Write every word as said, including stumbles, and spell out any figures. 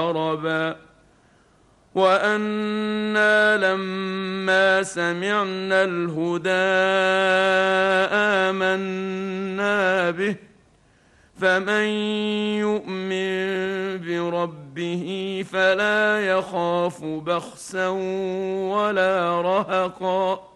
عربا وأنا لما سمعنا الهدى آمنا به فمن يؤمن بربه فلا يخاف بخسا ولا رهقا